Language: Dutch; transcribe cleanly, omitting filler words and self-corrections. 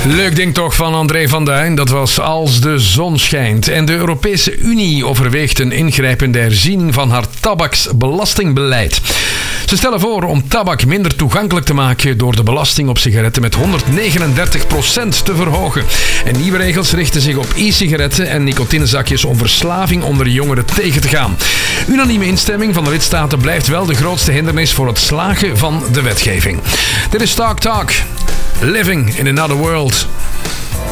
Leuk ding toch van André van Duin. Dat was Als de zon schijnt. En de Europese Unie overweegt een ingrijpende herziening van haar tabaksbelastingbeleid. Ze stellen voor om tabak minder toegankelijk te maken door de belasting op sigaretten met 139% te verhogen. En nieuwe regels richten zich op e-sigaretten en nicotinezakjes om verslaving onder jongeren tegen te gaan. Unanieme instemming van de lidstaten blijft wel de grootste hindernis voor het slagen van de wetgeving. Dit is Talk Talk. Living in another world.